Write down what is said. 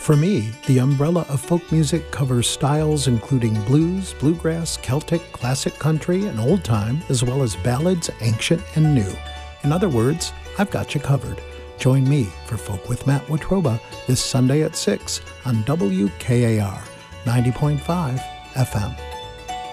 For me, the umbrella of folk music covers styles including blues, bluegrass, Celtic, classic country, and old time, as well as ballads, ancient and new. In other words, I've got you covered. Join me for Folk with Matt Wetruba this Sunday at 6 on WKAR 90.5 FM.